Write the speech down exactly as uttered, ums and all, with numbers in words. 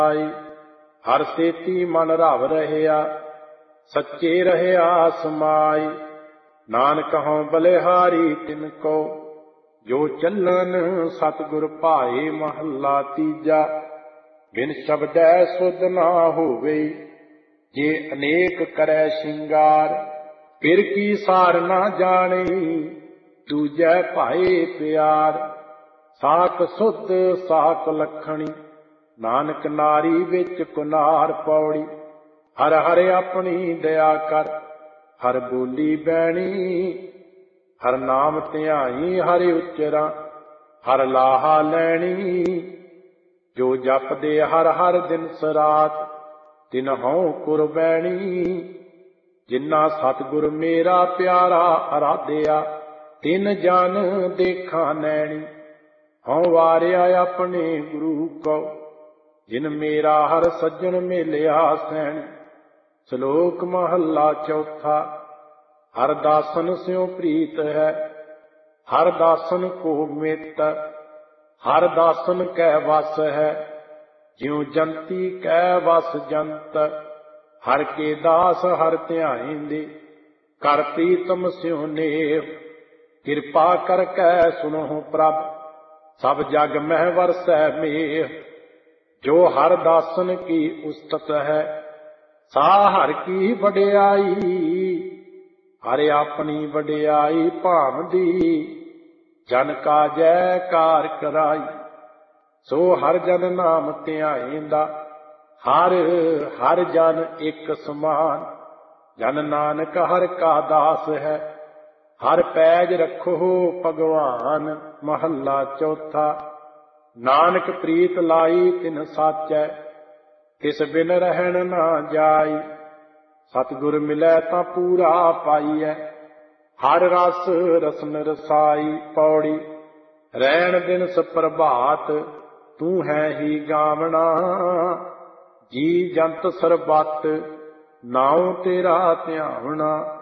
हर सेती मन रव रहया सच्चे रहया समाई। नानक हों बलिहारी तिनको जो चलन सतगुर भाए। महला तीजा। बिन शब्दै सुध ना होवे जे अनेक करै शिंगार। पिर की सार ना जाने दूजै भाए प्यार। साक सुध साक लखणी नानक नारी विच कुनार। पौड़ी। हर हर अपनी दया कर हर बोली बैणी। हर नाम ध्याई हर उचरा हर लाहा लैनी। जो जपदे हर हर दिन सरात तिन हों कुरबैनी। जिन्ना सतगुर मेरा प्यारा अराध्या तिन जन देखा नैनी। हों वारिया अपने गुरु को जिन मेरा हर सज्जन मिलिया सैनी। श्लोक महला चौथा। हर दासन स्यों प्रीत है हर दासन को मित। हर दासन कै वस है ज्यों जंती कै वस जंत। हर के दास हर ध्याइंदे कर प्रीतम स्यों नेह। कृपा करकै सुनो प्रभ सब जग मह वरसै मेह। जो हर दासन की उस्तत है सा हर की वडियाई। हर अपनी वडियाई भावदी जन का जयकार कराई। सो हर जन नाम ध्याएंदा हर हर जन एक समान। जन नानक हर का दास है हर पैज रखो भगवान। महला चौथा। नानक प्रीत लाई तिन साचै तिस बिन रहन ना जाई। सतगुर मिलै तां पूरा पाईऐ हर रस रसन रसाई। पौड़ी। रैण दिनस प्रभात तू है ही गावना। जी जंत सरबत नाਉ तेरा ध्यावना।